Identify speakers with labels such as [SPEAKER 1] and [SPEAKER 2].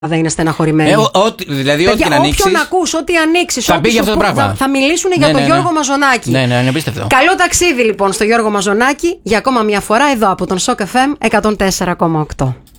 [SPEAKER 1] δεν είναι στεναχωρημένοι.
[SPEAKER 2] Δηλαδή, ό,τι να ανοίξεις.
[SPEAKER 1] Όποιον ακούς, ό,τι ανοίξεις.
[SPEAKER 2] Θα πει για αυτό το πράγμα.
[SPEAKER 1] Θα μιλήσουν για τον Γιώργο Μαζονάκη.
[SPEAKER 2] Ναι, είναι απίστευτο.
[SPEAKER 1] Καλό ταξίδι λοιπόν στο Γιώργο Μαζονάκη για ακόμα μια φορά εδώ από τον Shock FM 104,8.